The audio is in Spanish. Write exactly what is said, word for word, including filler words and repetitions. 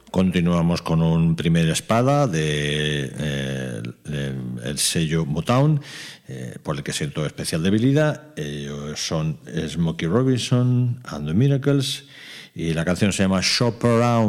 Continuamos con un primer espada de, eh, de el sello Motown, eh, por el que siento especial debilidad. Ellos son Smokey Robinson and the Miracles y la canción se llama Shop Around.